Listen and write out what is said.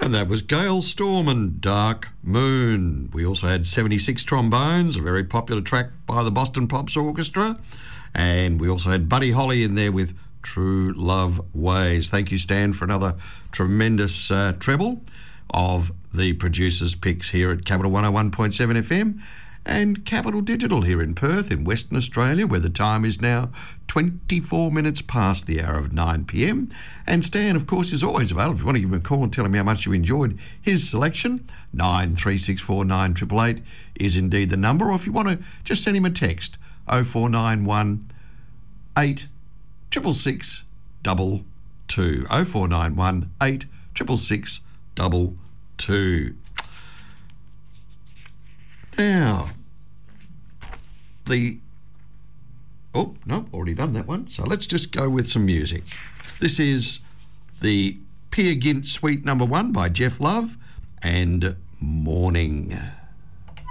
And that was Gale Storm and Dark Moon. We also had 76 Trombones, a very popular track by the Boston Pops Orchestra. And we also had Buddy Holly in there with True Love Ways. Thank you, Stan, for another tremendous treble of the producers' picks here at Capital 101.7 FM and Capital Digital here in Perth in Western Australia, where the time is now 24 minutes past the hour of 9 p.m. And Stan, of course, is always available. If you want to give him a call and tell him how much you enjoyed his selection, 9364 9888 is indeed the number. Or if you want to just send him a text, 0491 866 22. 0491 866 22. Now, already done that one. So let's just go with some music. This is the Peer Gynt Suite number 1 by Jeff Love and Morning.